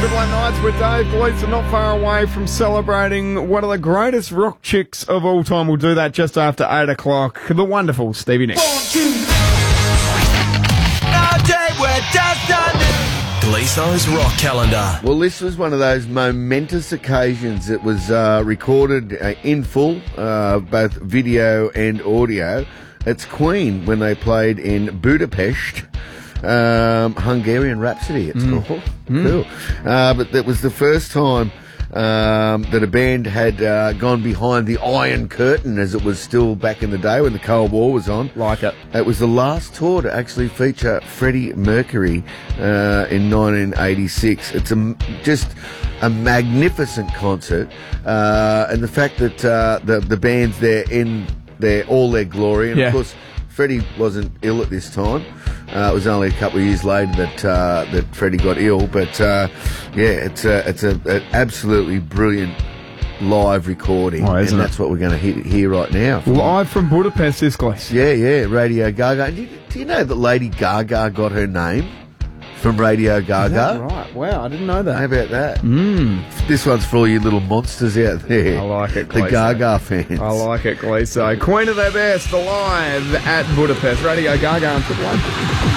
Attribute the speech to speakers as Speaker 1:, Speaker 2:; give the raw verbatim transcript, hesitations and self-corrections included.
Speaker 1: Triple M Nights with Dave Gleason, not far away from celebrating one of the greatest rock chicks of all time. We'll do that just after eight o'clock. The wonderful Stevie Nicks.
Speaker 2: Gleason's Rock Calendar.
Speaker 3: Well, this was one of those momentous occasions. It was uh, recorded uh, in full, uh, both video and audio. It's Queen when they played in Budapest. Um, Hungarian Rhapsody, it's mm. called. Mm. Cool. Uh, but that was the first time um, that a band had uh, gone behind the Iron Curtain, as it was still back in the day when the Cold War was on.
Speaker 1: Like it.
Speaker 3: It was the last tour to actually feature Freddie Mercury uh, in nineteen eighty-six. It's a, just a magnificent concert. Uh, and the fact that uh, the, the band's there in their all their glory. And,
Speaker 1: yeah.
Speaker 3: of course, Freddie wasn't ill at this time. Uh, it was only a couple of years later that uh, that Freddie got ill, but uh, yeah, it's a, it's a, an absolutely brilliant live recording,
Speaker 1: oh,
Speaker 3: and
Speaker 1: it?
Speaker 3: that's what we're going to hear, hear right now.
Speaker 1: Live from Budapest, this Glees.
Speaker 3: Yeah, yeah, Radio Gaga. Do you, do you know that Lady Gaga got her name from Radio Gaga?
Speaker 1: Is that right? Wow, I didn't know that.
Speaker 3: How about that?
Speaker 1: Mm.
Speaker 3: This one's for all you little monsters out there.
Speaker 1: I like it,
Speaker 3: The
Speaker 1: Gleeso.
Speaker 3: Gaga fans.
Speaker 1: I like it, Gleeso. Queen of their best, live at Budapest. Radio Gaga on Triple M.